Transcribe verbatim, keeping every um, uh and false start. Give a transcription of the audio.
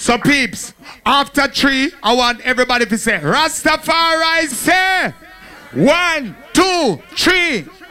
So peeps, after three, I want everybody to say, Rastafari say, one, two, three.